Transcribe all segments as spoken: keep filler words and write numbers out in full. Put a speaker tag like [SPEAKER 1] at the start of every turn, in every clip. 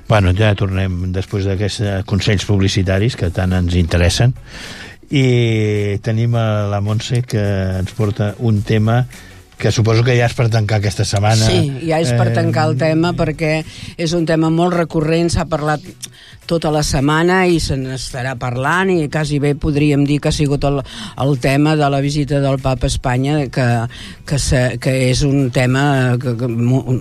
[SPEAKER 1] Bueno, ja tornem després d'aquests consells publicitaris que tant ens interessen, i tenim a la Montse que ens porta un tema que suposo que ja és per tancar aquesta setmana.
[SPEAKER 2] Sí, ja és per tancar el tema, perquè és un tema molt recurrent, s'ha parlat tota la setmana i se n'estarà parlant, i quasi bé podríem dir que ha sigut el, el tema de la visita del Papa a Espanya, que, que, se, que és un tema que, que,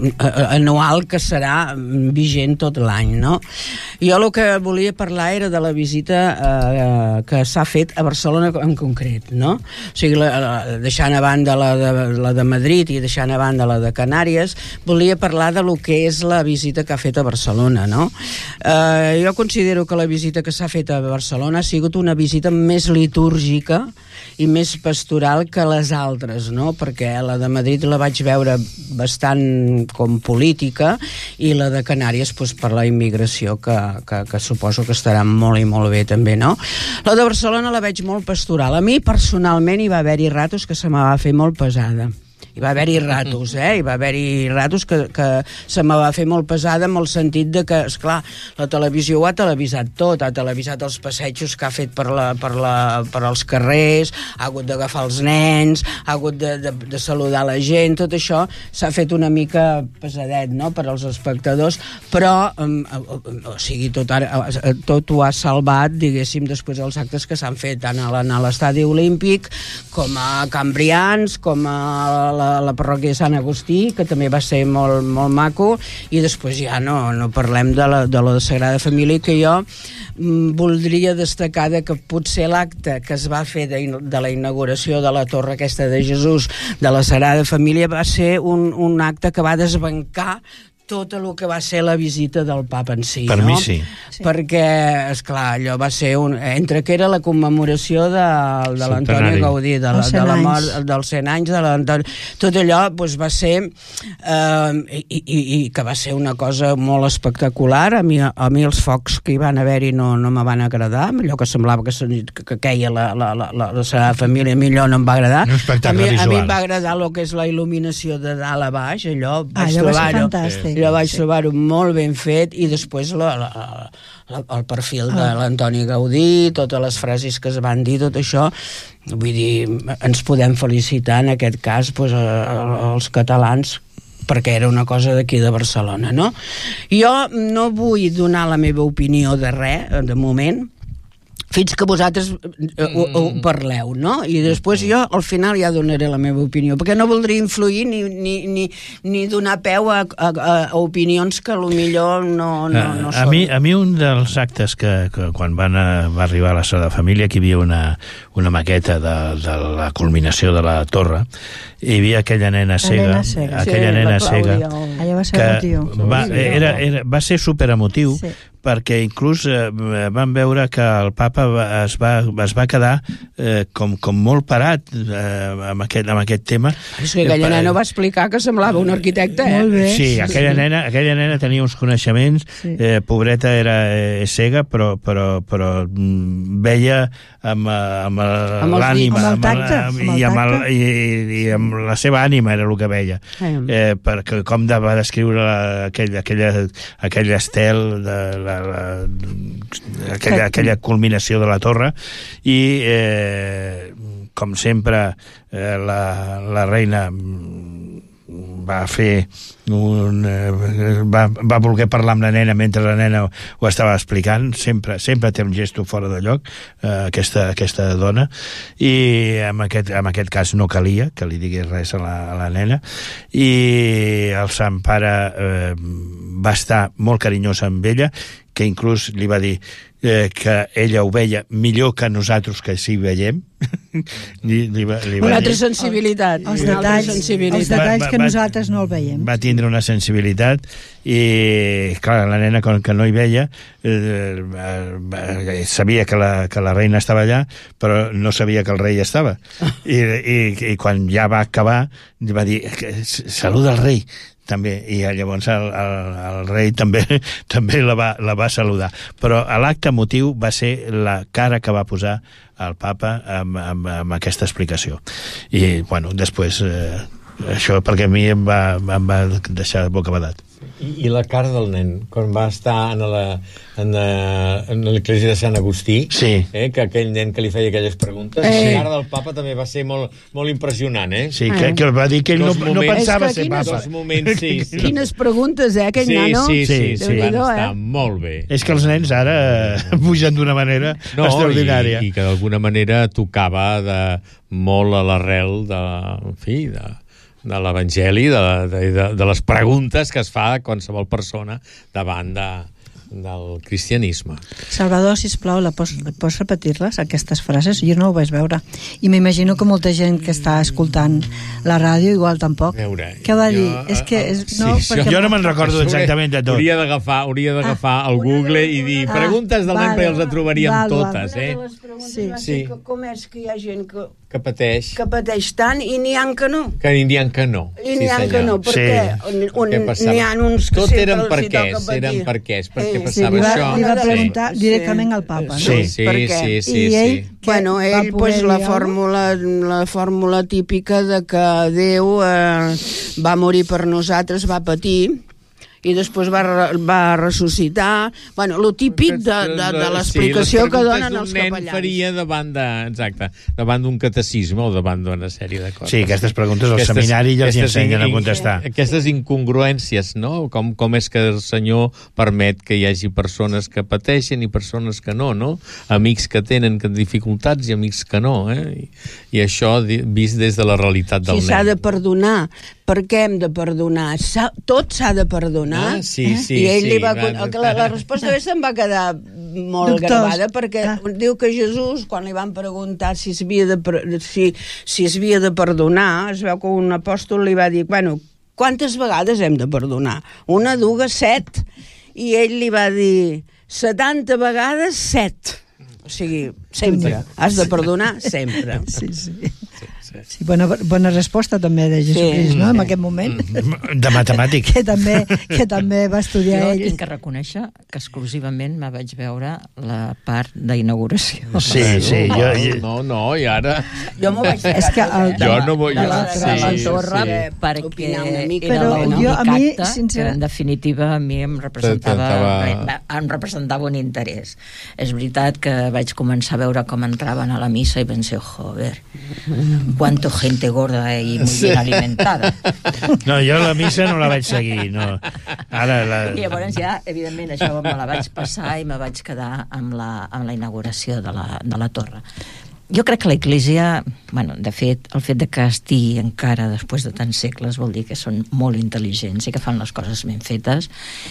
[SPEAKER 2] anual que serà vigent tot l'any, no? Jo el que volia parlar era de la visita eh, que s'ha fet a Barcelona en concret, no? O sigui, la, la, deixant a banda la de, la de Madrid i deixant a banda la de Canàries, volia parlar de lo que és la visita que ha fet a Barcelona, no? Eh, jo considero que la visita que s'ha fet a Barcelona ha sigut una visita més litúrgica i més pastoral que les altres, no? Perquè la de Madrid la vaig veure bastant com política, i la de Canàries pues, per la immigració, que, que, que suposo que estarà molt i molt bé també, no? La de Barcelona la veig molt pastoral. A mi personalment hi va haver-hi ratos que se me va fer molt pesada. Hi va haver-hi ratos, eh? Hi va haver-hi ratos que, que se me va fer molt pesada, en el sentit de que, esclar, la televisió ho ha televisat tot, ha televisat els passejos que ha fet per, la, per, la, per als carrers, ha hagut d'agafar els nens, ha hagut de, de, de saludar la gent, tot això s'ha fet una mica pesadet, no?, per als espectadors, però, um, o sigui, tot, ara, tot ho ha salvat, diguéssim, després dels actes que s'han fet tant a l'estadi olímpic, com a Can Brians, com a la la parròquia de Sant Agustí, que també va ser molt, molt maco, i després ja no, no parlem de la, de la Sagrada Família, que jo mm, voldria destacar de que potser l'acte que es va fer de, de la inauguració de la torre aquesta de Jesús de la Sagrada Família va ser un, un acte que va desbancar tot el que va ser la visita del Papa en si,
[SPEAKER 1] per
[SPEAKER 2] no?
[SPEAKER 1] mi sí.
[SPEAKER 2] sí. Perquè, esclar, allò va ser un... Entre que era la commemoració de, de l'Antoni Gaudí, de la, de la mort dels cent anys de l'Antoni... Tot allò doncs, va ser... Eh, i, i, I que va ser una cosa molt espectacular. A mi, a mi els focs que hi van haver-hi no, no me van agradar. Allò que semblava que, que, que queia la, la, la, la, la Sagrada Família, a mi allò no em va agradar.
[SPEAKER 1] Un espectacle
[SPEAKER 2] a mi,
[SPEAKER 1] visual.
[SPEAKER 2] A mi em va agradar el que és la il·luminació de dalt a baix, allò,
[SPEAKER 3] ah,
[SPEAKER 2] vaig
[SPEAKER 3] allò va ser
[SPEAKER 2] fantàstic. Jo vaig sí. trobar-ho molt ben fet, i després la, la, la, el perfil de l'Antoni Gaudí, totes les frases que es van dir, tot això, vull dir, ens podem felicitar en aquest cas pues, els catalans, perquè era una cosa d'aquí de Barcelona, no? Jo no vull donar la meva opinió de res, de moment, fins que vosaltres ho, ho parleu, no? I després jo al final ja donaré la meva opinió, perquè no voldria influir ni, ni, ni, ni donar peu a, a, a opinions que potser no, no, no
[SPEAKER 1] a,
[SPEAKER 2] són.
[SPEAKER 1] Mi, a mi un dels actes que, que quan van a, va arribar a la Sagrada Família, que hi havia una, una maqueta de, de la culminació de la torre, hi havia aquella nena cega,
[SPEAKER 3] nena cega.
[SPEAKER 1] aquella
[SPEAKER 2] sí,
[SPEAKER 1] nena cega,
[SPEAKER 3] allà va ser emotiu.
[SPEAKER 1] Va, era, era, va ser superemotiu, sí. perquè inclús eh, vam veure que el papa es va, es va quedar eh, com, com molt parat eh, amb, aquest, amb aquest tema.
[SPEAKER 2] És que aquella nena va explicar que semblava un arquitecte, eh?
[SPEAKER 3] Molt bé.
[SPEAKER 1] Sí, aquella, sí. Nena, aquella nena tenia uns coneixements, sí. eh, pobreta era eh, cega, però, però, però veia amb, amb, amb l'ànima,
[SPEAKER 3] amb el tacte,
[SPEAKER 1] amb, i, amb el, i, i amb la seva ànima era el que veia. Eh, perquè com de, va descriure la, aquell, aquella, aquell estel de la, la, aquella, aquella culminació de la torre, i eh, com sempre eh, la, la reina va fer un, eh, va, va voler parlar amb la nena mentre la nena ho estava explicant. Sempre, sempre té un gesto fora de lloc, eh, aquesta, aquesta dona, i en aquest, en aquest cas no calia que li digués res a la, a la nena, i el Sant Pare eh, va estar molt carinyós amb ella, que inclús li va dir eh, que ella ho veia millor que nosaltres que sí veiem. li, li va, li va
[SPEAKER 2] una altra
[SPEAKER 1] dir,
[SPEAKER 2] sensibilitat.
[SPEAKER 3] Els detalls, sensibilitat. els detalls que va, va, nosaltres no el veiem.
[SPEAKER 1] Va tindre una sensibilitat, i clar, la nena, com que no hi veia, eh, eh, sabia que la, que la reina estava allà, però no sabia que el rei estava. I, i, i quan ja va acabar, va dir, saluda el rei, també, i llavors el, el, el rei també també la va, la va saludar. Però l'acte emotiu va ser la cara que va posar el papa amb, amb, amb aquesta explicació. I, bueno, després eh, això perquè a mi em va, em va deixar bocabadat.
[SPEAKER 4] I, I la cara del nen, quan va estar en la, en la, en l'església de Sant Agustí,
[SPEAKER 1] sí.
[SPEAKER 4] eh, que aquell nen que li feia aquelles preguntes, eh. la cara del papa també va ser molt, molt impressionant, eh?
[SPEAKER 1] Sí, que, que va dir que ell no,
[SPEAKER 4] moments,
[SPEAKER 1] no pensava
[SPEAKER 2] que
[SPEAKER 1] ser
[SPEAKER 2] quines,
[SPEAKER 1] papa.
[SPEAKER 4] Dos moments, sí, sí.
[SPEAKER 2] Quines preguntes, eh, aquell
[SPEAKER 4] sí,
[SPEAKER 2] nano?
[SPEAKER 4] Sí, sí, sí, sí, van
[SPEAKER 2] eh?
[SPEAKER 4] estar molt bé.
[SPEAKER 1] És que els nens ara pugen d'una manera
[SPEAKER 4] no,
[SPEAKER 1] extraordinària.
[SPEAKER 4] I, i que d'alguna manera tocava de, molt a l'arrel de, en fi, de, de l'Evangeli, de, de, de, de les preguntes que es fa a qualsevol persona davant de, del cristianisme.
[SPEAKER 3] Salvador, sisplau, la pots, pots repetir-les, aquestes frases? Jo no ho vaig veure. I m'imagino que molta gent que està escoltant la ràdio igual tampoc.
[SPEAKER 4] Veure,
[SPEAKER 3] Què va
[SPEAKER 4] jo,
[SPEAKER 3] dir? És que, és,
[SPEAKER 4] sí,
[SPEAKER 3] no,
[SPEAKER 4] això,
[SPEAKER 3] perquè...
[SPEAKER 1] Jo no me'n recordo exactament de tot.
[SPEAKER 4] Hauria d'agafar hauria d'agafar
[SPEAKER 3] Ah,
[SPEAKER 4] el Google i dir
[SPEAKER 3] ah,
[SPEAKER 4] preguntes de l'any,
[SPEAKER 3] vale,
[SPEAKER 4] perquè els la trobaríem
[SPEAKER 3] val,
[SPEAKER 4] totes,
[SPEAKER 2] Una
[SPEAKER 4] eh?
[SPEAKER 2] de les preguntes
[SPEAKER 3] Sí.
[SPEAKER 2] va ser
[SPEAKER 4] Sí.
[SPEAKER 2] que com és que hi ha gent que,
[SPEAKER 4] Que pateix.
[SPEAKER 2] que pateix tant i n'hi ha que no.
[SPEAKER 4] Que n'hi ha que no.
[SPEAKER 2] I n'hi ha
[SPEAKER 4] sí,
[SPEAKER 2] que no, perquè
[SPEAKER 1] Sí.
[SPEAKER 2] un,
[SPEAKER 4] Què passava?
[SPEAKER 2] n'hi ha uns que
[SPEAKER 4] Tot
[SPEAKER 2] sempre
[SPEAKER 4] eren
[SPEAKER 2] els hi
[SPEAKER 4] perquès,
[SPEAKER 2] toca patir.
[SPEAKER 4] eren perquès, perquè
[SPEAKER 2] Eh,
[SPEAKER 4] passava
[SPEAKER 3] Sí, li va,
[SPEAKER 4] això.
[SPEAKER 3] li va
[SPEAKER 2] Sí.
[SPEAKER 3] preguntar
[SPEAKER 2] Sí.
[SPEAKER 3] directament al papa, no?
[SPEAKER 1] Sí.
[SPEAKER 4] Sí,
[SPEAKER 2] Per
[SPEAKER 4] sí,
[SPEAKER 2] què?
[SPEAKER 4] sí, sí,
[SPEAKER 3] I ell,
[SPEAKER 4] sí.
[SPEAKER 3] que
[SPEAKER 2] Bueno,
[SPEAKER 3] va
[SPEAKER 2] ell,
[SPEAKER 3] poder
[SPEAKER 2] pues, la
[SPEAKER 3] dir
[SPEAKER 2] fórmula, la fórmula típica de que Déu eh, va morir per nosaltres, va patir, i després va, re- va ressuscitar. Bueno, lo típic de, de, de l'explicació
[SPEAKER 4] sí,
[SPEAKER 2] que donen
[SPEAKER 4] els
[SPEAKER 2] els
[SPEAKER 4] nen
[SPEAKER 2] capellans.
[SPEAKER 4] faria davant de, exacte, davant d'un catecisme o davant d'una sèrie de coses.
[SPEAKER 1] Sí, aquestes preguntes al
[SPEAKER 4] Aquestes-
[SPEAKER 1] seminari ja els hi
[SPEAKER 4] aquestes
[SPEAKER 1] ensenyen a
[SPEAKER 4] in-
[SPEAKER 1] contestar.
[SPEAKER 4] Aquestes incongruències, no? Com, com és que el Senyor permet que hi hagi persones que pateixen i persones que no, no? Amics que tenen dificultats i amics que no, eh? I, i això di- vist des de la realitat del
[SPEAKER 2] Si
[SPEAKER 4] nen.
[SPEAKER 2] s'ha de perdonar, per què hem de perdonar? S'ha, tot s'ha de perdonar?
[SPEAKER 4] Ah, sí, sí,
[SPEAKER 2] I ell
[SPEAKER 4] sí,
[SPEAKER 2] li va,
[SPEAKER 4] va-
[SPEAKER 2] la, la resposta se'n va quedar molt
[SPEAKER 3] Dubtós.
[SPEAKER 2] gravada, perquè
[SPEAKER 3] Ah.
[SPEAKER 2] diu que Jesús, quan li van preguntar si es havia de, per- si, si es havia de perdonar, es veu que un apòstol li va dir, bueno, quantes vegades hem de perdonar? Una, dues, set. I ell li va dir, setanta vegades, set. O sigui, sempre. Has de perdonar sempre.
[SPEAKER 3] Sí, sí. Sí, bona, bona resposta també de Jesucrist,
[SPEAKER 2] Sí.
[SPEAKER 3] no?, en aquest moment.
[SPEAKER 1] De matemàtic.
[SPEAKER 3] Que també, que també va estudiar
[SPEAKER 5] Jo
[SPEAKER 3] ell.
[SPEAKER 5] tinc que reconèixer que exclusivament me vaig veure la part d'inauguració.
[SPEAKER 1] Sí, sí. Jo, jo,
[SPEAKER 4] No, no, i ara...
[SPEAKER 2] Jo m'ho vaig
[SPEAKER 3] És que el,
[SPEAKER 4] Jo no vull...
[SPEAKER 5] de la,
[SPEAKER 4] sí,
[SPEAKER 5] de la
[SPEAKER 4] sí.
[SPEAKER 5] torre,
[SPEAKER 2] sí.
[SPEAKER 5] perquè
[SPEAKER 2] Opinar una mica.
[SPEAKER 5] era
[SPEAKER 3] Però
[SPEAKER 5] l'únic
[SPEAKER 3] jo, a mi,
[SPEAKER 5] acte
[SPEAKER 3] sincer-
[SPEAKER 5] que en definitiva a mi em representava,
[SPEAKER 4] Representava-
[SPEAKER 5] em representava un interès. És veritat que vaig començar a veure com entraven a la missa i pensé, joder, cuánto gente gorda y muy
[SPEAKER 4] Sí.
[SPEAKER 5] bien alimentada.
[SPEAKER 1] no, jo la missa no la vaig seguir, no. Ara la...
[SPEAKER 5] I llavors ja, evidentment, això me la vaig passar i me vaig quedar amb la, amb la inauguració de la, de la torre. Jo crec que la Iglésia, bueno, de fet, el fet de que estigui encara després de tants segles vol dir que són molt intel·ligents i que fan les coses ben fetes.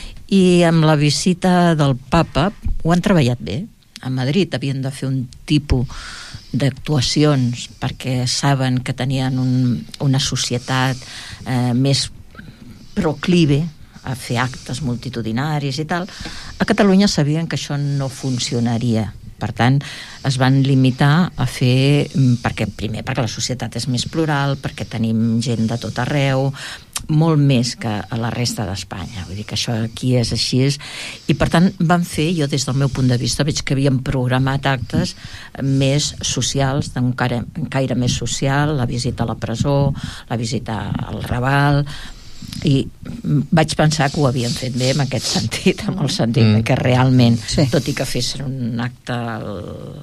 [SPEAKER 5] I amb la visita del papa ho han treballat bé. A Madrid havien de fer un tipus d'actuacions perquè saben que tenien un, una societat eh, més proclive a fer actes multitudinaris i tal. A Catalunya sabien que això no funcionaria. Per tant, es van limitar a fer, perquè primer perquè la societat és més plural, perquè tenim gent de tot arreu, molt més que a la resta d'Espanya. Vull dir que això aquí és així. I per tant van fer, jo des del meu punt de vista veig que havien programat actes més socials, d'un caire, caire més social, la visita a la presó, la visita al Raval, i vaig pensar que ho havien fet bé en aquest sentit, en el sentit mm. que realment,
[SPEAKER 3] Sí.
[SPEAKER 5] tot i que fessin un acte al,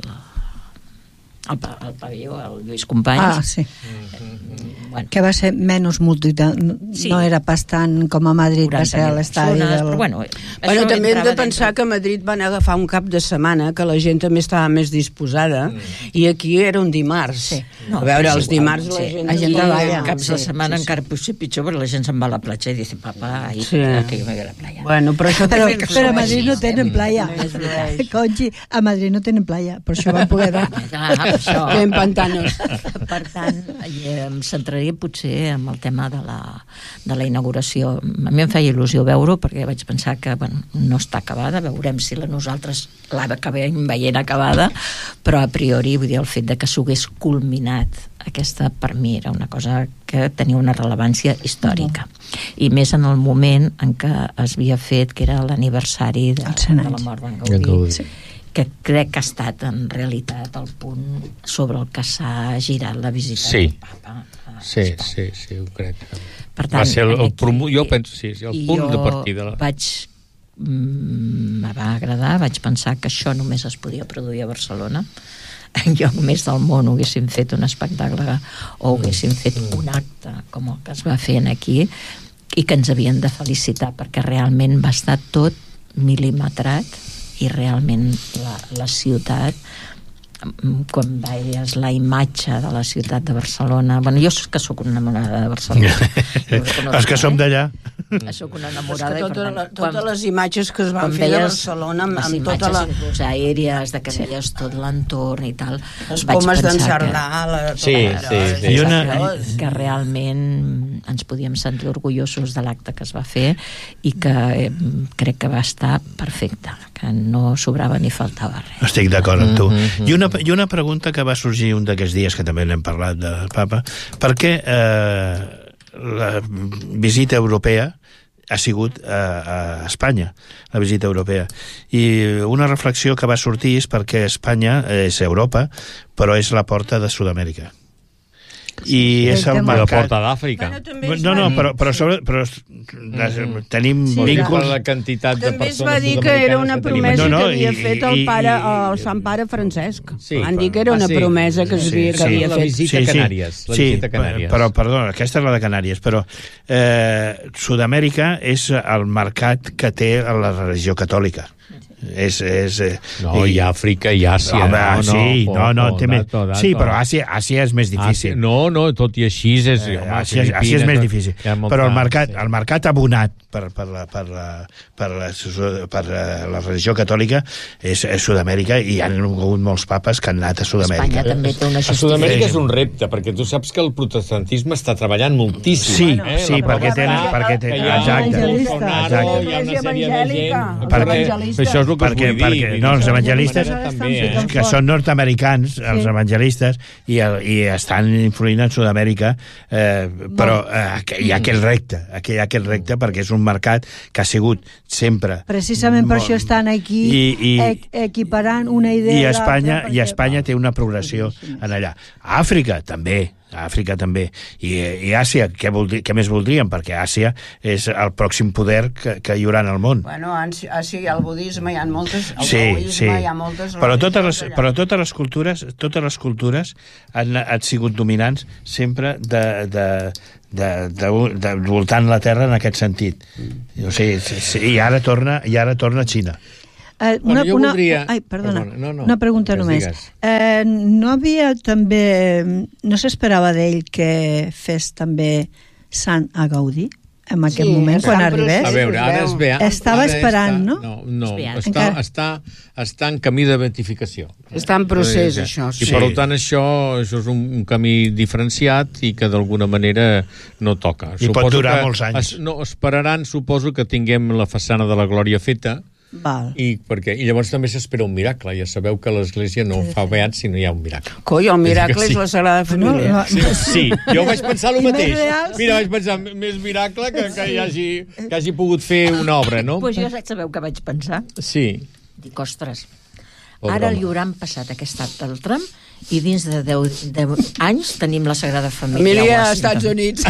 [SPEAKER 5] al, pa- al pavelló, al Lluís Companys,
[SPEAKER 3] Ah, sí.
[SPEAKER 5] bueno,
[SPEAKER 3] Que va ser menys multitud,
[SPEAKER 5] Sí.
[SPEAKER 3] no era pas tant com a Madrid, va ser a l'estadi
[SPEAKER 5] persones,
[SPEAKER 3] del...
[SPEAKER 5] però bueno,
[SPEAKER 2] Bueno,
[SPEAKER 5] això
[SPEAKER 2] també hem de
[SPEAKER 5] entrava
[SPEAKER 2] pensar
[SPEAKER 5] dintre.
[SPEAKER 2] que a Madrid van agafar un cap de setmana, que la gent també estava més disposada, mm. i aquí era un dimarts.
[SPEAKER 5] Sí. No,
[SPEAKER 2] a veure,
[SPEAKER 5] és
[SPEAKER 2] els
[SPEAKER 5] igual,
[SPEAKER 2] dimarts la
[SPEAKER 5] sí.
[SPEAKER 2] gent...
[SPEAKER 3] La gent
[SPEAKER 2] havia-
[SPEAKER 3] treballa.
[SPEAKER 5] Caps de
[SPEAKER 2] Sí,
[SPEAKER 5] setmana
[SPEAKER 2] sí, sí.
[SPEAKER 5] encara pot ser pitjor, perquè la gent se'n va a la platja i dice, papà, ahir
[SPEAKER 2] Sí.
[SPEAKER 5] que jo me voy a la playa.
[SPEAKER 2] Bueno, però això
[SPEAKER 3] Però,
[SPEAKER 2] també
[SPEAKER 3] però a Madrid no tenen playa.
[SPEAKER 5] És veritat.
[SPEAKER 3] Conchi, a Madrid no tenen playa, per això van poder anar.
[SPEAKER 5] Ah, per això.
[SPEAKER 2] Fem pantanos.
[SPEAKER 5] Per tant, eh, em centraria potser en el tema de la, de la inauguració. A mi em feia il·lusió veure-ho, perquè vaig pensar que bueno, no està acabada, veurem si la nosaltres l'acabem veient acabada, però a priori, vull dir, el fet de que s'hagués culminat aquesta, per mi, era una cosa que tenia una rellevància històrica. I més en el moment en què es havia fet, que era l'aniversari de,
[SPEAKER 3] Els cent
[SPEAKER 5] de la
[SPEAKER 3] anys.
[SPEAKER 5] mort d'en
[SPEAKER 4] D'en
[SPEAKER 5] Gaudí.
[SPEAKER 4] Gaudí.
[SPEAKER 3] Sí.
[SPEAKER 5] que crec que ha estat en realitat el punt sobre el que s'ha girat la visita
[SPEAKER 4] sí.
[SPEAKER 5] del Papa a
[SPEAKER 4] sí,
[SPEAKER 5] Espanya.
[SPEAKER 4] sí, sí, ho crec.
[SPEAKER 5] Per tant,
[SPEAKER 4] va ser el, el
[SPEAKER 5] aquí,
[SPEAKER 4] promo, jo penso, sí, sí el punt de partida.
[SPEAKER 5] Jo vaig me va agradar, vaig pensar que això només es podia produir a Barcelona. En lloc més del món haguéssim fet un espectacle o haguéssim fet un acte com el que es va fer aquí, i que ens havien de felicitar perquè realment va estar tot mil·limetrat i realment la, la ciutat, quan veies la imatge de la ciutat de Barcelona, bueno, jo que sóc una enamorada de Barcelona,
[SPEAKER 1] els que som d'allà,
[SPEAKER 5] sóc una enamorada,
[SPEAKER 2] és que tota,
[SPEAKER 5] i per tant,
[SPEAKER 2] totes
[SPEAKER 5] quan,
[SPEAKER 2] les imatges que es van fer de Barcelona amb, amb tota la...
[SPEAKER 5] inclús aèries, de que veies tot l'entorn i tal,
[SPEAKER 2] les
[SPEAKER 5] vaig
[SPEAKER 2] pomes d'en
[SPEAKER 5] pensar
[SPEAKER 2] Cerdà,
[SPEAKER 5] que,
[SPEAKER 2] la,
[SPEAKER 4] sí, sí, sí.
[SPEAKER 1] I una...
[SPEAKER 5] que realment ens podíem sentir orgullosos de l'acte que es va fer i que eh, crec que va estar perfecte, que no sobrava ni faltava res.
[SPEAKER 1] Estic d'acord amb tu.
[SPEAKER 4] Mm-hmm.
[SPEAKER 1] I una, i una pregunta que va sorgir un d'aquests dies, que també n'hem parlat del Papa, per què eh, la visita europea ha sigut a, a Espanya, la visita europea. I una reflexió que va sortir és perquè Espanya és Europa, però és la porta de Sud-amèrica. I és el
[SPEAKER 4] la
[SPEAKER 1] mercat...
[SPEAKER 4] porta d'Àfrica.
[SPEAKER 2] Bueno,
[SPEAKER 1] no, no, però, però, sobre, però
[SPEAKER 4] Mm-hmm.
[SPEAKER 1] tenim
[SPEAKER 3] Sí,
[SPEAKER 1] vínculs...
[SPEAKER 4] la quantitat de
[SPEAKER 2] també es
[SPEAKER 4] persones
[SPEAKER 2] va dir que era una
[SPEAKER 1] No,
[SPEAKER 2] promesa
[SPEAKER 1] no,
[SPEAKER 2] que havia
[SPEAKER 1] i-
[SPEAKER 2] fet el
[SPEAKER 1] i-
[SPEAKER 2] pare,
[SPEAKER 1] i-
[SPEAKER 2] el Sant Pare Francesc.
[SPEAKER 4] Sí,
[SPEAKER 2] Van dir que era una
[SPEAKER 4] ah, sí.
[SPEAKER 2] promesa que, es
[SPEAKER 1] Sí,
[SPEAKER 2] havia,
[SPEAKER 1] sí.
[SPEAKER 2] que havia
[SPEAKER 4] La
[SPEAKER 2] fet.
[SPEAKER 4] visita a Canàries, la
[SPEAKER 1] sí,
[SPEAKER 4] visita a Canàries.
[SPEAKER 1] Però, perdona, aquesta és la de Canàries, però eh, Sud-amèrica és el mercat que té la religió catòlica. És, és, eh,
[SPEAKER 4] No, i Àfrica i Àsia.
[SPEAKER 1] Home,
[SPEAKER 4] no,
[SPEAKER 1] sí, no, no,
[SPEAKER 4] no,
[SPEAKER 1] té més...
[SPEAKER 4] dato, dato.
[SPEAKER 1] Sí, però Àsia, Àsia és més difícil.
[SPEAKER 4] Àsia, no, no, tot i així és...
[SPEAKER 1] Eh,
[SPEAKER 4] home,
[SPEAKER 1] Àsia, Àsia és
[SPEAKER 4] Filipines,
[SPEAKER 1] més difícil.
[SPEAKER 4] hi ha molta-
[SPEAKER 1] Però el mercat,
[SPEAKER 4] sí.
[SPEAKER 1] el mercat abonat per, per, la, per, la, per, la, per la, la religió catòlica és, és Sud-amèrica, i hi ha hagut molts papes que han anat a Sud-amèrica.
[SPEAKER 5] Espanya també té una
[SPEAKER 4] A Sud-amèrica
[SPEAKER 5] justificació.
[SPEAKER 4] és un repte, perquè tu saps que el protestantisme està treballant moltíssim.
[SPEAKER 1] Sí,
[SPEAKER 4] eh?
[SPEAKER 1] sí,
[SPEAKER 4] La
[SPEAKER 1] perquè
[SPEAKER 4] prova
[SPEAKER 1] tenen...
[SPEAKER 4] està
[SPEAKER 1] Perquè té,
[SPEAKER 4] que hi ha
[SPEAKER 1] exacte.
[SPEAKER 4] un Bolsonaro, hi ha una sèrie de gent...
[SPEAKER 1] Perquè-
[SPEAKER 4] Això és el que
[SPEAKER 1] perquè,
[SPEAKER 4] us vull dir.
[SPEAKER 1] perquè,
[SPEAKER 4] vull dir,
[SPEAKER 1] no, els
[SPEAKER 4] d'alguna
[SPEAKER 1] evangelistes
[SPEAKER 4] manera també, eh?
[SPEAKER 1] que són nord-americans, els evangelistes, i, el, i estan influint en Sud-amèrica, eh, però eh, que hi ha aquell repte, que hi ha aquell repte perquè és un mercat que ha sigut sempre...
[SPEAKER 3] Precisament per
[SPEAKER 1] molt-
[SPEAKER 3] això estan aquí
[SPEAKER 1] I, i,
[SPEAKER 3] e equiparant una idea
[SPEAKER 1] i
[SPEAKER 3] a
[SPEAKER 1] Espanya,
[SPEAKER 3] l'altra,
[SPEAKER 1] i
[SPEAKER 3] perquè-
[SPEAKER 1] Espanya té una progressió en allà. A Àfrica també, a Àfrica també. I, i Àsia, què, voldri, què més voldríem? Perquè Àsia és el pròxim poder que, que hi haurà en el món.
[SPEAKER 2] Bueno, Àsia, Àsia hi ha el budisme, hi ha moltes... El
[SPEAKER 1] Sí,
[SPEAKER 2] taoisme,
[SPEAKER 1] sí.
[SPEAKER 2] hi ha moltes...
[SPEAKER 1] Però totes les,
[SPEAKER 2] religions allà.
[SPEAKER 1] però totes les cultures, totes les cultures han, han sigut dominants sempre de, de, de, de, de voltant la Terra en aquest sentit. O sigui, sí, sí, i ara torna, i ara torna a Xina.
[SPEAKER 3] Eh,
[SPEAKER 4] Bueno,
[SPEAKER 3] una,
[SPEAKER 4] jo
[SPEAKER 3] una,
[SPEAKER 4] voldria-
[SPEAKER 3] ai, perdona,
[SPEAKER 4] perdona, no, no,
[SPEAKER 3] una pregunta
[SPEAKER 4] digues,
[SPEAKER 3] només.
[SPEAKER 4] digues.
[SPEAKER 3] Eh, no havia també... No s'esperava d'ell que fes també Sant a Gaudí en aquest
[SPEAKER 2] Sí,
[SPEAKER 3] moment,
[SPEAKER 2] està
[SPEAKER 3] quan
[SPEAKER 2] en
[SPEAKER 3] arribés?
[SPEAKER 2] procés.
[SPEAKER 4] A veure, ara es ve...
[SPEAKER 3] Estava
[SPEAKER 4] ara
[SPEAKER 3] esperant,
[SPEAKER 4] està,
[SPEAKER 3] no?
[SPEAKER 4] No, no
[SPEAKER 5] Espiat.
[SPEAKER 4] està,
[SPEAKER 3] Encara.
[SPEAKER 4] està, està en camí de beatificació.
[SPEAKER 2] Està en procés,
[SPEAKER 4] Sí.
[SPEAKER 2] això,
[SPEAKER 4] I
[SPEAKER 2] sí.
[SPEAKER 4] per tant això, això és un, un camí diferenciat i que d'alguna manera no toca.
[SPEAKER 1] I pot durar
[SPEAKER 4] que
[SPEAKER 1] molts anys.
[SPEAKER 4] Es, no, esperaran, suposo, que tinguem la façana de la Glòria feta,
[SPEAKER 3] Val.
[SPEAKER 4] i, perquè, i llavors també s'espera un miracle. Ja sabeu que l'Església no fa beats si no hi ha un miracle.
[SPEAKER 2] Coi, el miracle
[SPEAKER 4] És que sí.
[SPEAKER 2] és la Sagrada Família.
[SPEAKER 3] No, no.
[SPEAKER 4] Sí, sí, jo vaig pensar el
[SPEAKER 3] I més
[SPEAKER 4] mateix.
[SPEAKER 3] real, sí.
[SPEAKER 4] Mira, vaig pensar, més miracle que, que, hi hagi, que hagi pogut fer una obra, no?
[SPEAKER 5] Pues jo sabeu què vaig pensar?
[SPEAKER 4] Sí.
[SPEAKER 5] Dic, ostres,
[SPEAKER 4] Pobre
[SPEAKER 5] ara
[SPEAKER 4] home.
[SPEAKER 5] li hauran passat aquest acte del tram i dins de deu anys tenim la Sagrada Família
[SPEAKER 2] Família
[SPEAKER 5] a
[SPEAKER 2] als Estats
[SPEAKER 5] Washington.
[SPEAKER 2] Units.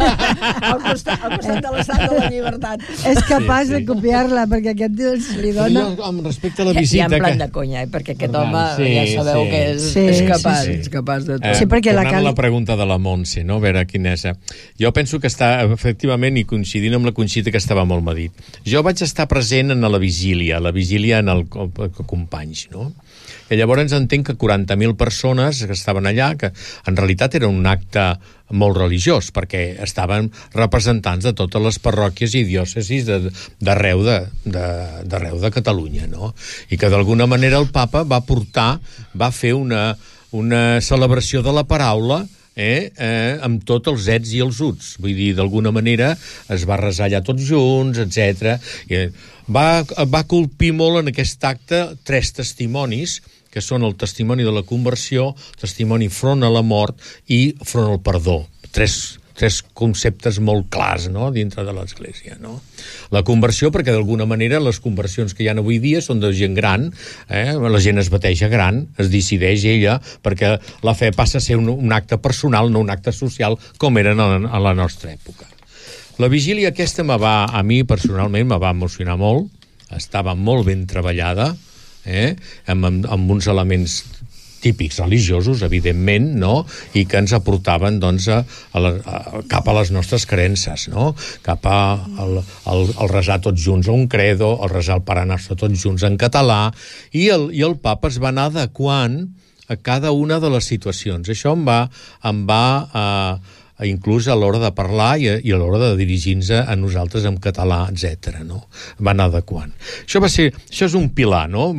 [SPEAKER 2] al, costat, al costat de l'estat de la llibertat.
[SPEAKER 3] És capaç
[SPEAKER 4] Sí, sí.
[SPEAKER 3] de copiar-la, perquè aquest dius li
[SPEAKER 4] Però
[SPEAKER 3] dona...
[SPEAKER 4] jo, amb respecte a la
[SPEAKER 5] Ja
[SPEAKER 4] visita...
[SPEAKER 5] en plan
[SPEAKER 4] que...
[SPEAKER 5] de conya, eh? Perquè aquest
[SPEAKER 4] Per tant,
[SPEAKER 5] home
[SPEAKER 4] sí,
[SPEAKER 5] ja sabeu
[SPEAKER 4] sí.
[SPEAKER 5] que és,
[SPEAKER 3] Sí,
[SPEAKER 5] és
[SPEAKER 3] sí,
[SPEAKER 5] capaç.
[SPEAKER 3] sí.
[SPEAKER 2] És capaç de tot.
[SPEAKER 4] Eh,
[SPEAKER 3] Sí, perquè la
[SPEAKER 4] tornant
[SPEAKER 3] Cali-
[SPEAKER 4] a la pregunta de la Montse, no? A veure quina és. eh? Jo penso que està, efectivament, i coincidint amb la Conxita, que estava molt medit. Jo vaig estar present en la vigília, la vigília en el, el, el companys, no? Que llavors entenc que quaranta mil persones que estaven allà, que en realitat era un acte molt religiós, perquè estaven representants de totes les parròquies i diòcesis d'arreu de, de, d'arreu de Catalunya, no? I que d'alguna manera el papa va portar, va fer una, una celebració de la paraula Eh, eh, amb tots els ets i els uts. Vull dir, d'alguna manera es va resar allà tots junts, etcètera. I va, va colpir molt en aquest acte tres testimonis, que són el testimoni de la conversió, testimoni front a la mort i front al perdó. Tres, tres conceptes molt clars, no?, dintre de l'Església, no? La conversió, perquè d'alguna manera les conversions que hi ha avui dia són de gent gran, eh? La gent es bateja gran, es decideix ella, perquè la fe passa a ser un, un acte personal, no un acte social, com era a la, a la nostra època. La vigília aquesta me va, a mi personalment me va emocionar molt, estava molt ben treballada, eh? amb, amb, amb uns elements típics religiosos, evidentment, no?, i que ens aportaven, doncs, a, a la, a, cap a les nostres creences, no?, cap a el, el, el resar tots junts a un credo, el resar el Pare Nostre tots junts en català, i el, i el papa es va anar adequant a cada una de les situacions. Això em va, em va eh, inclús a l'hora de parlar i a, i a l'hora de dirigir-nos a nosaltres en català, etcètera, no? Va anar adequant. Això va ser, això és un pilar, no?,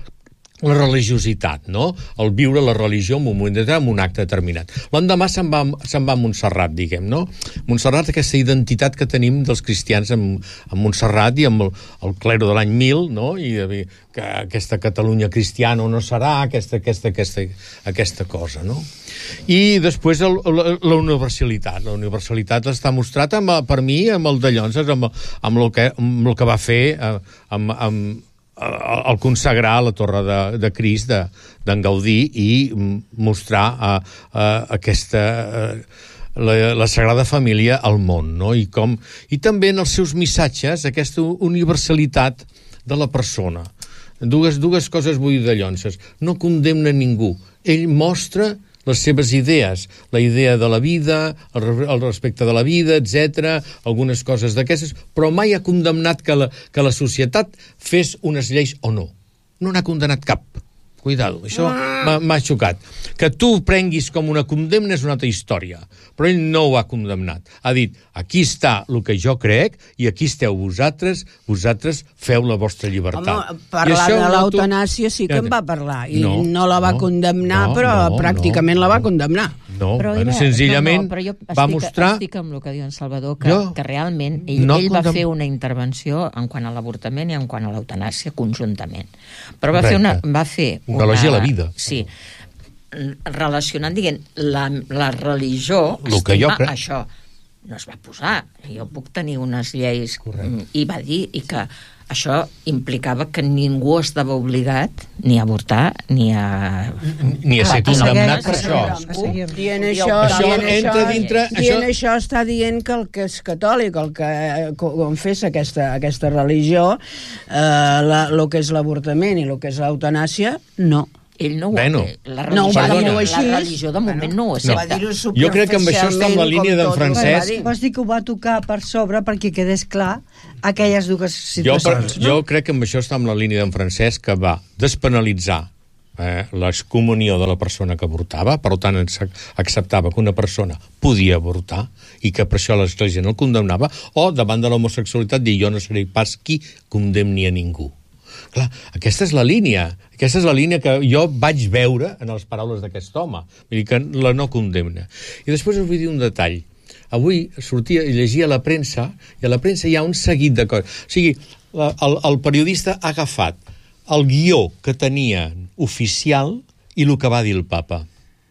[SPEAKER 4] la religiositat, no?, el viure la religió en un moment determinat, en un acte determinat. L'endemà se'n va, se'n va a Montserrat, diguem, no? Montserrat, aquesta identitat que tenim dels cristians amb, amb Montserrat i amb el, el clero de l'any mil, no?, i que aquesta Catalunya cristiana no serà, aquesta, aquesta, aquesta, aquesta cosa, no? I després el, la, la universalitat. La universalitat està mostrat amb, per mi amb el de Llonses, amb, amb, el, que, amb el que va fer amb, amb el consagrar la Torre de, de Crist d'en de, Gaudí i mostrar a, a aquesta a, la, la Sagrada Família al món, no? I, com, i també en els seus missatges aquesta universalitat de la persona. Dues, dues coses vull dir de Llonses. No condemna ningú. Ell mostra les seves idees, la idea de la vida, el, el respecte de la vida, etcètera, algunes coses d'aquestes, però mai ha condemnat que la, que la societat fes unes lleis o no. No n'ha condemnat cap. Cuidado, això m'ha xocat. Que tu prenguis com una condemna és una altra història, però ell no ho ha condemnat. Ha dit, aquí està el que jo crec i aquí esteu vosaltres, vosaltres feu la vostra llibertat.
[SPEAKER 2] Home, parlar de l'eutanàsia sí que en va parlar i no, no la va no, condemnar, no, però no, pràcticament no, la va condemnar.
[SPEAKER 4] No,
[SPEAKER 5] però
[SPEAKER 4] bueno,
[SPEAKER 5] era,
[SPEAKER 4] senzillament
[SPEAKER 5] no, no, jo estic,
[SPEAKER 4] va mostrar...
[SPEAKER 5] estic amb el que diu en Salvador, que,
[SPEAKER 4] jo,
[SPEAKER 5] que realment ell,
[SPEAKER 4] no
[SPEAKER 5] ell va
[SPEAKER 4] condem...
[SPEAKER 5] fer una intervenció en quant a l'avortament i en quant a l'eutanàsia conjuntament. Però va Correcte. fer una... Va fer
[SPEAKER 4] una... una elogia a la vida.
[SPEAKER 5] Sí, relacionant, diguem, la, la religió...
[SPEAKER 4] El que jo crec.
[SPEAKER 5] Això no es va posar. Jo puc tenir unes lleis... Correcte. I va dir i que això implicava que ningú estava obligat ni a avortar, ni a...
[SPEAKER 4] Ni a ser condemnat per això.
[SPEAKER 2] Dient això,
[SPEAKER 4] això entra dintre...
[SPEAKER 2] Dient això està dient que el que és catòlic, el que confessa aquesta, aquesta religió, eh, la, el que és l'avortament i el que és l'eutanàsia, no.
[SPEAKER 5] Ell no ho
[SPEAKER 2] bueno,
[SPEAKER 5] la religió,
[SPEAKER 2] no ho va dir
[SPEAKER 5] així. La religió de moment bueno, no ho accepta.
[SPEAKER 2] No.
[SPEAKER 4] Jo crec que amb això està en la línia d'en Francesc.
[SPEAKER 3] Vols dir que ho va tocar per sobre perquè quedés clar aquelles dues situacions.
[SPEAKER 4] Jo, per, jo crec que amb això està en la línia d'en Francesc, que va despenalitzar eh, l'excomunió de la persona que avortava, per tant acceptava que una persona podia avortar i que per això l'Església no el condemnava, o davant de l'homosexualitat dir jo no seré pas qui condemni a ningú. Clar, aquesta és la línia, aquesta és la línia que jo vaig veure en les paraules d'aquest home, vull dir que la no condemna. I després us vull dir un detall. Avui sortia i llegia a la premsa, i a la premsa hi ha un seguit de coses. O sigui, la, el, el periodista ha agafat el guió que tenia oficial i el que va dir el papa.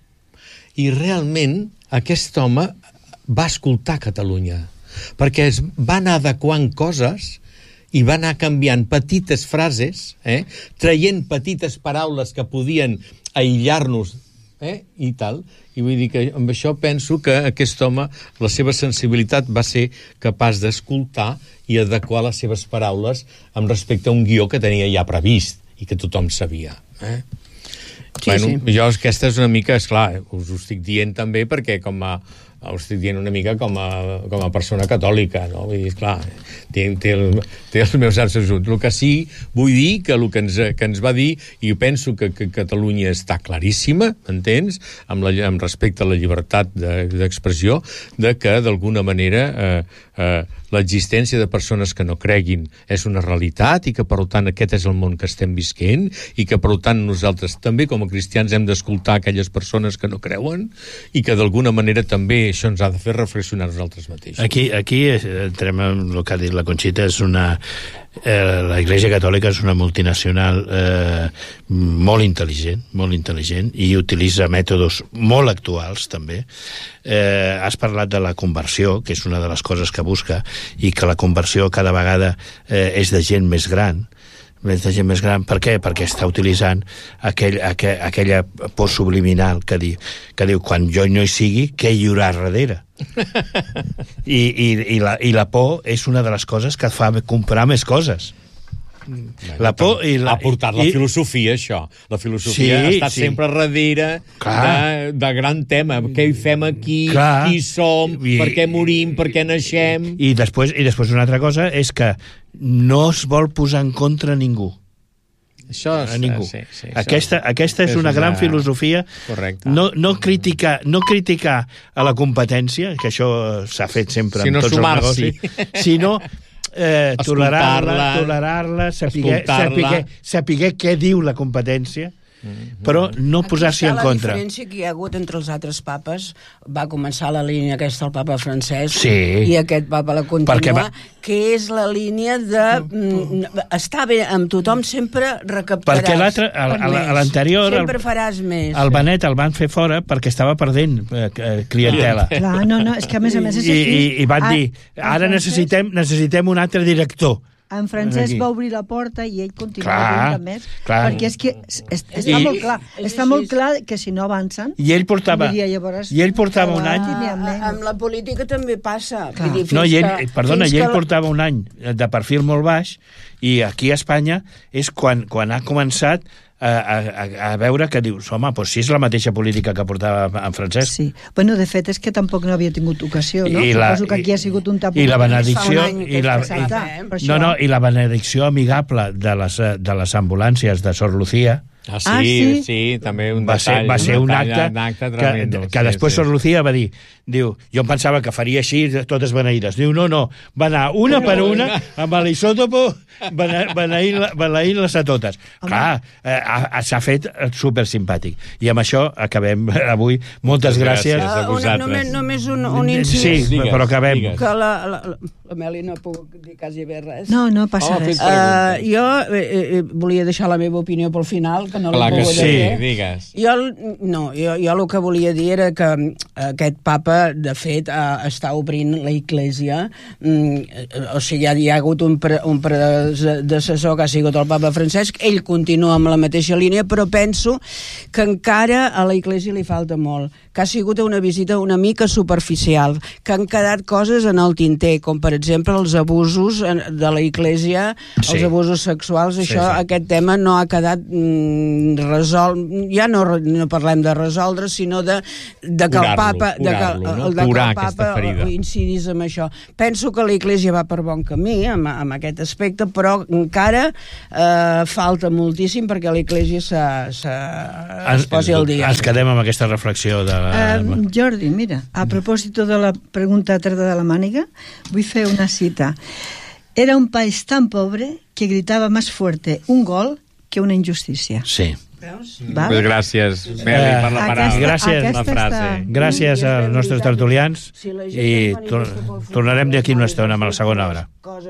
[SPEAKER 4] I realment aquest home va escoltar Catalunya, perquè es va anar adequant coses i va anar canviant petites frases, eh, traient petites paraules que podien aïllar-nos eh, i tal, i vull dir que amb això penso que aquest home, la seva sensibilitat va ser capaç d'escoltar i adequar les seves paraules amb respecte a un guió que tenia ja previst i que tothom sabia. Eh? Sí, bueno, sí. Jo aquesta és una mica, esclar, us ho estic dient també perquè com a ho estic dient una mica com a, com a persona catòlica, no? Vull dir, esclar, té, té, el, té els meus arts ajuts. El que sí vull dir que el que ens, que ens va dir, i penso que, que Catalunya està claríssima, entens?, amb, la, amb respecte a la llibertat d'expressió, de, de que d'alguna manera eh, eh, l'existència de persones que no creguin és una realitat i que per tant aquest és el món que estem visquent i que per tant nosaltres també com a cristians hem d'escoltar aquelles persones que no creuen i que d'alguna manera també això ens ha de fer reflexionar nosaltres mateixos.
[SPEAKER 1] Aquí, aquí entrem en el que ha dit la Conxita, és una... Eh, la Iglesia Catòlica és una multinacional eh, molt intel·ligent, molt intel·ligent, i utilitza mètodes molt actuals, també. Eh, has parlat de la conversió, que és una de les coses que busca, i que la conversió cada vegada eh, és de gent més gran, més de gent més gran. Per què? Perquè està utilitzant aquell, aquell, aquella por subliminal que diu, que diu, quan jo no hi sigui, què hi haurà darrere? I, i, i, la, i la por és una de les coses que et fa comprar més coses. La por i la,
[SPEAKER 4] ha portat la i, filosofia, això. La filosofia sí, ha estat sí. sempre darrere de, de gran tema. Què hi fem aquí? Clar. Qui som? I, per què morim? Per què naixem?
[SPEAKER 1] I després, I després una altra cosa és que no es vol posar en contra ningú.
[SPEAKER 4] Això és,
[SPEAKER 1] a ningú.
[SPEAKER 4] Sí, sí,
[SPEAKER 1] aquesta, aquesta és, és una, una gran filosofia.
[SPEAKER 4] Correcte.
[SPEAKER 1] No, no, criticar, no criticar a la competència, que això s'ha fet sempre
[SPEAKER 4] si
[SPEAKER 1] amb
[SPEAKER 4] no
[SPEAKER 1] tots els negocis, sinó eh, tolerar-la, tolerar-la, saber, saber, saber què diu la competència, Mm-hmm. però no posar-s'hi en contra.
[SPEAKER 2] La diferència que hi ha hagut entre els altres papes, va començar la línia aquesta el papa Francesc,
[SPEAKER 1] sí.
[SPEAKER 2] i aquest papa la continua, va... que és la línia de mm, estar bé amb tothom, sempre recaptaràs.
[SPEAKER 1] Perquè l'altre, a l'anterior,
[SPEAKER 2] sempre faràs més.
[SPEAKER 1] El Benet el van fer fora perquè estava perdent eh, clientela.
[SPEAKER 3] Clar, no, no, és que a més a més és
[SPEAKER 1] I,
[SPEAKER 3] aquí.
[SPEAKER 1] I, i van dir, ara necessitem, necessitem un altre director.
[SPEAKER 3] En Francesc va obrir la porta i ell continua obrint més, perquè és que es, es, està I, molt clar, està molt clar que si no avancen...
[SPEAKER 1] I ell portava,
[SPEAKER 3] diria, llavors,
[SPEAKER 1] i ell portava un any...
[SPEAKER 2] Amb la política també passa.
[SPEAKER 1] Dir, no, i ell, perdona, i ell la... portava un any de perfil molt baix, i aquí a Espanya és quan, quan ha començat a, a, a veure que dius, home, doncs si és la mateixa política que portava en Francesc.
[SPEAKER 3] Sí, bueno, de fet és que tampoc no havia tingut ocasió, no?
[SPEAKER 1] I la,
[SPEAKER 3] Suposo que aquí ha sigut un tapó.
[SPEAKER 1] I la benedicció... I la, i, no, no, i la benedicció amigable de les, de les ambulàncies de Sor Lucía.
[SPEAKER 4] Ah, sí, ah, sí? sí, també un
[SPEAKER 1] va
[SPEAKER 4] detall.
[SPEAKER 1] Ser, va ser un, un acte,
[SPEAKER 4] un acte
[SPEAKER 1] que,
[SPEAKER 4] tremendo,
[SPEAKER 1] que
[SPEAKER 4] sí,
[SPEAKER 1] després
[SPEAKER 4] sí.
[SPEAKER 1] Sor Lucía va dir, diu, jo em pensava que faria així totes beneïdes. Diu, no, no, va anar una per una amb l'isòtopo beneint-les a totes. Home. Clar, eh, s'ha fet supersimpàtic. I amb això acabem avui. Moltes gràcies.
[SPEAKER 4] gràcies a
[SPEAKER 2] vosaltres. Uh, només, només un, un incís.
[SPEAKER 1] Sí,
[SPEAKER 4] digues,
[SPEAKER 1] però acabem.
[SPEAKER 4] Digues.
[SPEAKER 2] Que la, la, la Meli no puc dir quasi bé res.
[SPEAKER 3] No, no passa oh, res.
[SPEAKER 2] Uh, jo eh, eh, volia deixar la meva opinió pel final, que no
[SPEAKER 4] Clar
[SPEAKER 2] la puc
[SPEAKER 4] sí,
[SPEAKER 2] dir.
[SPEAKER 4] Digues.
[SPEAKER 2] Jo, no, jo, jo el que volia dir era que aquest papa, de fet, uh, està obrint la Iglesia. Mm, o sigui, hi ha hagut un, pre, un predecessor que ha sigut el papa Francesc, ell continua amb la mateixa línia, però penso que encara a la Iglesia li falta molt, que ha sigut una visita una mica superficial, que han quedat coses en el tinter, com per exemple els abusos de la Iglesia, sí. els abusos sexuals, això, sí, sí. Aquest tema no ha quedat mm, resolt, ja no, no parlem de resoldre, sinó de, de que el papa, de que,
[SPEAKER 4] no?
[SPEAKER 2] de que el papa incidís amb això. Penso que la Iglesia va per bon camí amb, amb aquest aspecte, però encara eh, falta moltíssim perquè la Iglesia se, se, es posi al dia.
[SPEAKER 1] Ens quedem amb aquesta reflexió de la...
[SPEAKER 3] Uh, Jordi, mira, a propòsito de la pregunta treta de la màniga, vull fer una cita. Era un país tan pobre que gritava más fuerte un gol que una injusticia.
[SPEAKER 1] Sí.
[SPEAKER 4] Vale. Pues gràcies, Meli, per la paraula.
[SPEAKER 1] Gràcies,
[SPEAKER 4] la frase.
[SPEAKER 3] Està...
[SPEAKER 1] Gràcies als nostres tertulians i tor tornarem d'aquí una estona amb la segona hora.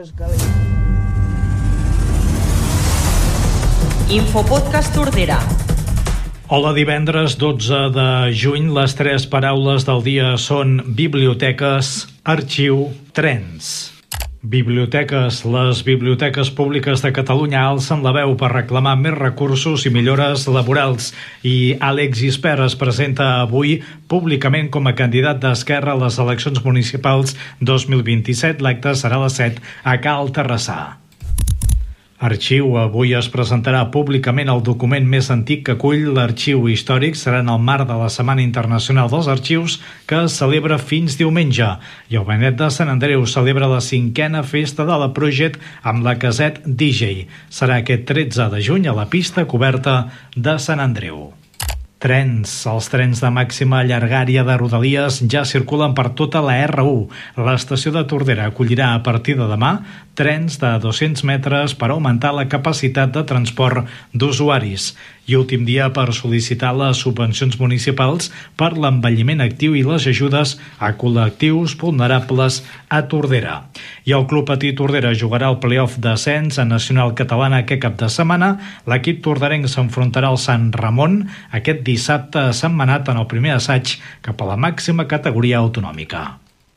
[SPEAKER 6] Infopodcast Tordera.
[SPEAKER 7] Hola, divendres dotze de juny. Les tres paraules del dia són biblioteques, arxiu, trens. Biblioteques. Les biblioteques públiques de Catalunya alcen la veu per reclamar més recursos i millores laborals, i Àlex Gispert es presenta avui públicament com a candidat d'Esquerra a les eleccions municipals dos mil vint-i-set. L'acte serà a les set a Cal Terrassà. Arxiu. Avui es presentarà públicament el document més antic que acull l'arxiu històric. Serà en el marc de la Setmana Internacional dels Arxius, que es celebra fins diumenge. I el Benet de Sant Andreu celebra la cinquena festa de la Project amb la Caset D J. Serà aquest tretze de juny a la pista coberta de Sant Andreu. Trens. Els trens de màxima llargària de Rodalies ja circulen per tota la erre u. L'estació de Tordera acollirà a partir de demà trens de dos-cents metres per augmentar la capacitat de transport d'usuaris. I últim dia per sol·licitar les subvencions municipals per l'envelliment actiu i les ajudes a col·lectius vulnerables a Tordera. I el Club Patí Tordera jugarà el play-off d'ascens a Nacional Catalana aquest cap de setmana. L'equip torderenc s'enfrontarà al Sant Ramon aquest dissabte a Sentmenat en el primer assaig cap a la màxima categoria autonòmica.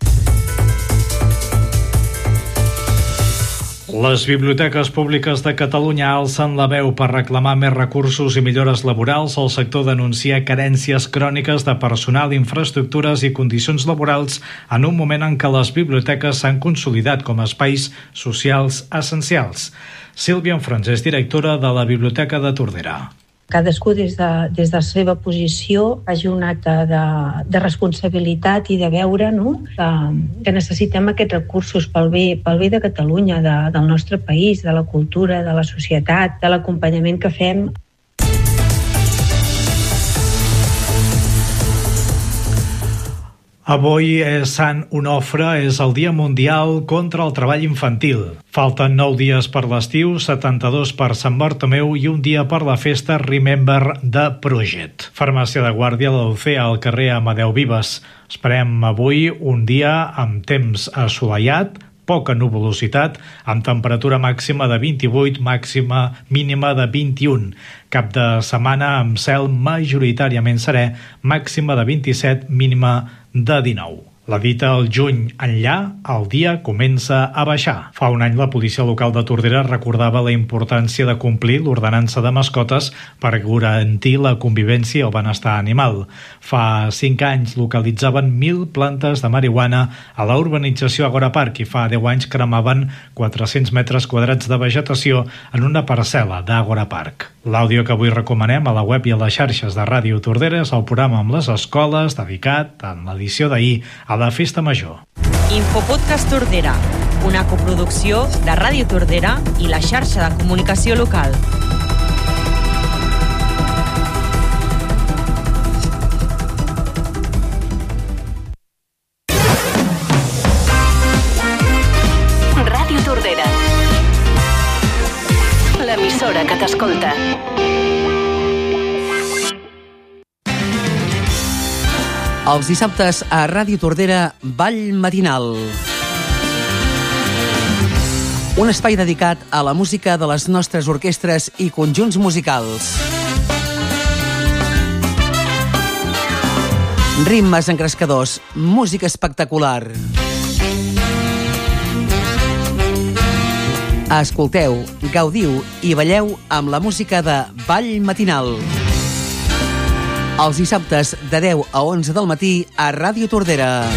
[SPEAKER 7] Les biblioteques públiques de Catalunya alcen la veu per reclamar més recursos i millores laborals. El sector denuncia carències cròniques de personal, infraestructures i condicions laborals en un moment en què les biblioteques s'han consolidat com a espais socials essencials. Sílvia Enfrons és directora de la Biblioteca de Tordera.
[SPEAKER 8] Cadascú des de, des de la seva posició hagi un acte de, de responsabilitat i de veure, no? que, que necessitem aquests recursos pel bé, pel bé de Catalunya, de, del nostre país, de la cultura, de la societat, de l'acompanyament que fem.
[SPEAKER 7] Avui és Sant Onofre, és el Dia Mundial contra el Treball Infantil. Falten nou dies per l'estiu, setanta-dos per Sant Bartomeu i un dia per la festa Remember the Project. Farmàcia de Guàrdia, la U C, al carrer Amadeu Vives. Esperem avui un dia amb temps assolellat, poca nuvolositat, amb temperatura màxima de vint-i-vuit, màxima mínima de vint-i-un. Cap de setmana amb cel majoritàriament serè, màxima de vint-i-set, mínima de dinou. La dita al juny enllà, el dia comença a baixar. Fa un any la policia local de Tordera recordava la importància de complir l'ordenança de mascotes per garantir la convivència i el benestar animal. Fa cinc anys localitzaven mil plantes de marihuana a la urbanització Agora Park i fa deu anys cremaven quatre-cents metres quadrats de vegetació en una parcel·la d'Agora Park. L'àudio que avui recomanem a la web i a les xarxes de Ràdio Tordera és el programa amb les escoles dedicat en l'edició d'ahir a la Festa Major.
[SPEAKER 6] Infopodcast Tordera, una coproducció de Ràdio Tordera i la xarxa de comunicació local.
[SPEAKER 9] Ràdio Tordera, l'emissora que t'escolta.
[SPEAKER 10] Els dissabtes a Ràdio Tordera, Ball Matinal. Un espai dedicat a la música de les nostres orquestres i conjunts musicals. Ritmes encrescadors, música espectacular. Escolteu, gaudiu i balleu amb la música de Ball Matinal. Els dissabtes de deu a onze del matí a Ràdio Tordera.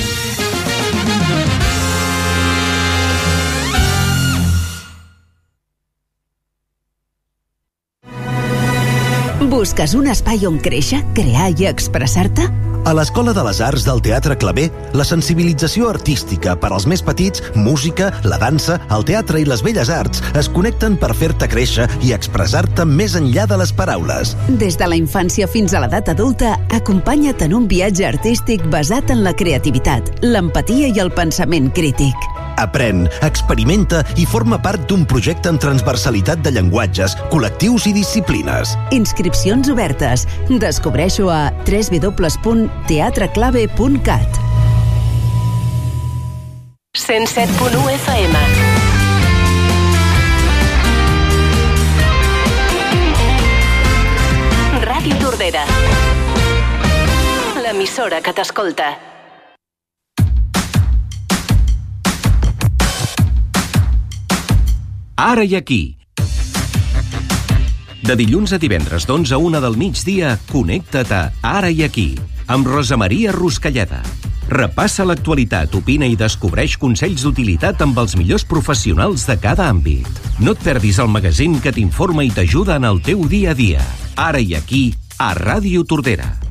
[SPEAKER 11] Busques un espai on créixer, crear i expressar-te?
[SPEAKER 12] A l'Escola de les Arts del Teatre Claver, la sensibilització artística per als més petits, música, la dansa, el teatre i les belles arts es connecten per fer-te créixer i expressar-te més enllà de les paraules.
[SPEAKER 11] Des de la infància fins a l'edat adulta, acompanya't en un viatge artístic basat en la creativitat, l'empatia i el pensament crític.
[SPEAKER 12] Aprèn, experimenta i forma part d'un projecte amb transversalitat de llenguatges, col·lectius i disciplines.
[SPEAKER 11] Inscripcions obertes. Descobreixo a w w w punt teatre clave punt cat.
[SPEAKER 9] cent set punt u F M. Ràdio Tordera, l'emissora que t'escolta.
[SPEAKER 13] Ara i aquí. De dilluns a divendres d'onze a una del migdia, connecta't a Ara i aquí, amb Rosa Maria Ruscalleda. Repassa l'actualitat, opina i descobreix consells d'utilitat amb els millors professionals de cada àmbit. No et perdis el magazín que t'informa i t'ajuda en el teu dia a dia. Ara i aquí, a Ràdio Tordera.